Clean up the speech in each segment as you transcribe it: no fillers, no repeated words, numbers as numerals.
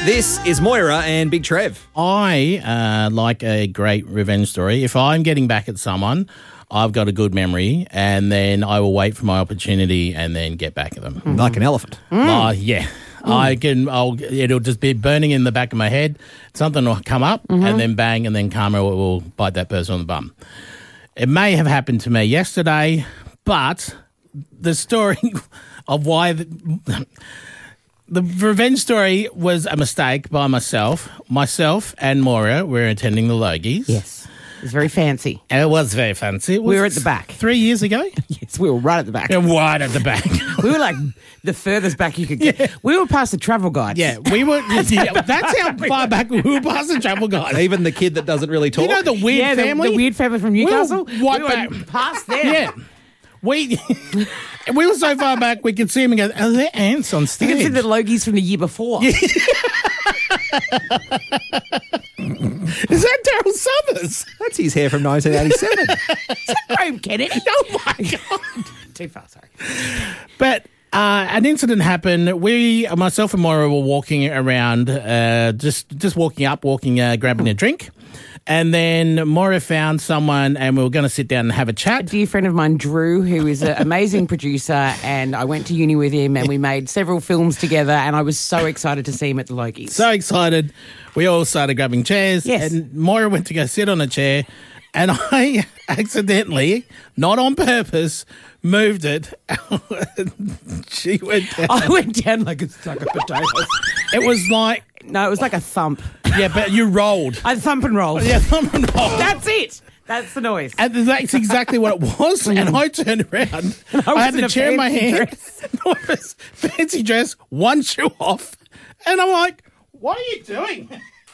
This is Moira and Big Trev. I like a great revenge story. If I'm getting back at someone, I've got a good memory, and then I will wait for my opportunity and then get back at them. Like an elephant. Yeah. It'll just be burning in the back of my head. Something will come up and then bang, and then karma will bite that person on the bum. It may have happened to me yesterday, but the story of why the revenge story was a mistake by myself. Myself and Moira were attending the Logies. Yes. It was very fancy. And it was very fancy. We were at the back. 3 years ago? Yes, we were right at the back. Yeah, right at the back. We were like the furthest back you could get. Yeah. We were past the travel guides. Yeah, we were. That's how far back we were past the travel guides. Even the kid that doesn't really talk. You know the weird family? The weird family from Newcastle? We were back. Past there. Yeah. We were so far back we could see them and go, are there ants on stage? You can see the Logies from the year before. Yeah. Is that Daryl Summers? That's his hair from 1987. Is that Graham Kennedy? Oh, my God. Too far, sorry. But an incident happened. Myself and Moira were walking around, just walking, grabbing a drink. And then Moira found someone and we were going to sit down and have a chat. A dear friend of mine, Drew, who is an amazing producer, and I went to uni with him and we made several films together, and I was so excited to see him at the Logies. So excited. We all started grabbing chairs. Yes. And Moira went to go sit on a chair, and I accidentally, not on purpose, moved it. She went down. I went down like a sack of potatoes. It was like... No, it was like a thump. Yeah, but you rolled. I thump and roll. Yeah, thump and roll. That's it. That's the noise. And that's exactly what it was. And I turned around. I had the chair in my hand. Nora's fancy dress, one shoe off. And I'm like, what are you doing?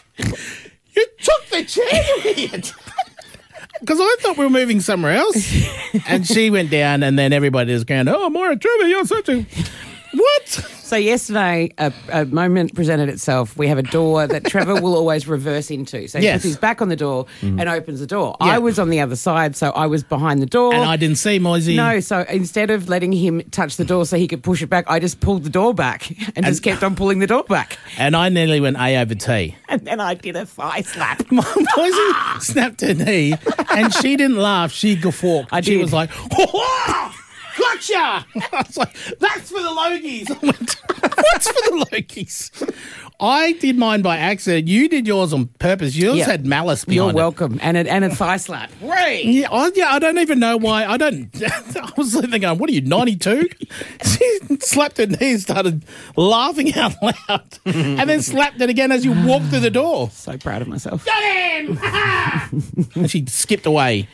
You took the chair, you idiot. Because I thought we were moving somewhere else. And she went down, and then everybody was going, oh, Moira Trevor, you're such a... What? So yesterday, a moment presented itself. We have a door that Trevor will always reverse into. So he puts his back on the door and opens the door. Yeah. I was on the other side, so I was behind the door. And I didn't see Moisey. No, so instead of letting him touch the door so he could push it back, I just pulled the door back and just kept on pulling the door back. And I nearly went A over T. And then I did a thigh slap. Moisey snapped her knee, and she didn't laugh. She guffawed. She was like, oh, gotcha! I was like, that's for the Logies. I went, what's for the Logies? I did mine by accident. You did yours on purpose. Yours had malice behind it. You're welcome. And a thigh slap. Right. Yeah, I don't even know why. I was thinking, what are you, 92? She slapped her knee and started laughing out loud. And then slapped it again as you walked through the door. So proud of myself. Got him! And she skipped away.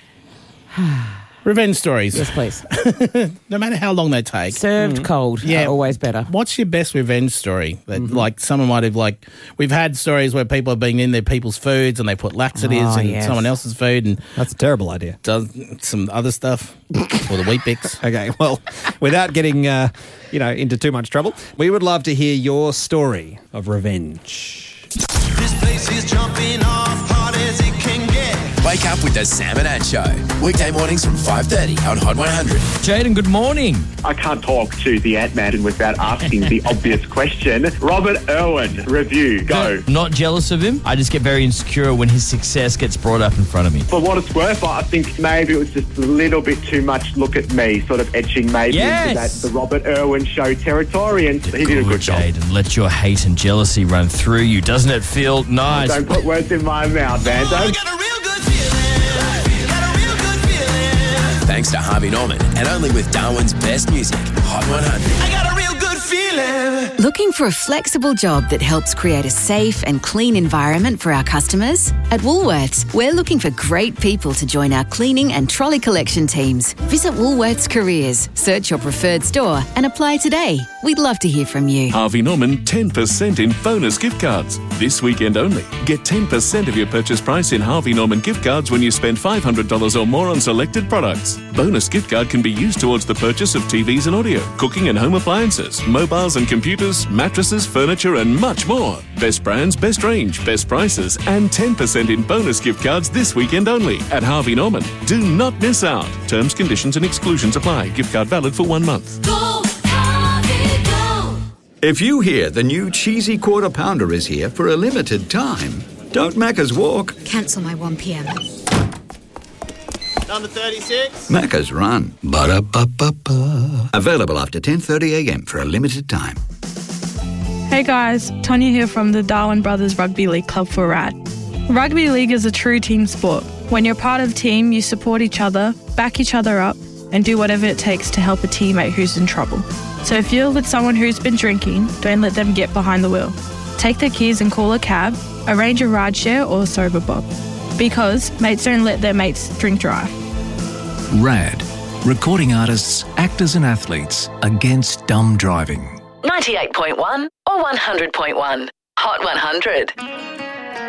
Revenge stories. Yes, please. No matter how long they take. Served cold. Yeah. Always better. What's your best revenge story? That like someone might have we've had stories where people have been in their people's foods and they put laxatives in someone else's food, and that's a terrible idea. Does some other stuff or the Weet-Bix. Okay, well, without getting into too much trouble, we would love to hear your story of revenge. This place is jumping off hard as it can get. Wake up with the Sam and Ann Show. Weekday mornings from 5:30 on Hot 100. Jaden, good morning. I can't talk to the Ant-Man without asking the obvious question. Robert Irwin, review, go. Not jealous of him. I just get very insecure when his success gets brought up in front of me. For what it's worth, I think maybe it was just a little bit too much look at me, sort of etching maybe into that the Robert Irwin Show territory, and he did a good job. Jaden, let your hate and jealousy run through you. Doesn't it feel nice? Don't put words in my mouth, man. Thanks to Harvey Norman, and only with Darwin's best music, Hot 100. I got a real good feeling. Looking for a flexible job that helps create a safe and clean environment for our customers? At Woolworths, we're looking for great people to join our cleaning and trolley collection teams. Visit Woolworths Careers, search your preferred store and apply today. We'd love to hear from you. Harvey Norman 10% in bonus gift cards. This weekend only. Get 10% of your purchase price in Harvey Norman gift cards when you spend $500 or more on selected products. Bonus gift card can be used towards the purchase of TVs and audio, cooking and home appliances, mobiles and computers, mattresses, furniture and much more. Best brands, best range, best prices and 10% in bonus gift cards this weekend only at Harvey Norman. Do not miss out. Terms, conditions and exclusions apply. Gift card valid for 1 month. Go, Harvey, go. If you hear the new cheesy Quarter Pounder is here for a limited time, don't Macca's walk. Cancel my 1 p.m. Number 36. Macca's run. Ba-da-ba-ba-ba. Available after 10:30 a.m. for a limited time. Hey guys, Tonya here from the Darwin Brothers Rugby League Club for RAD. Rugby league is a true team sport. When you're part of a team, you support each other, back each other up, and do whatever it takes to help a teammate who's in trouble. So if you're with someone who's been drinking, don't let them get behind the wheel. Take their keys and call a cab, arrange a ride share or a sober bob. Because mates don't let their mates drink drive. RAD, recording artists, actors and athletes against dumb driving. 98.1 or 100.1. Hot 100.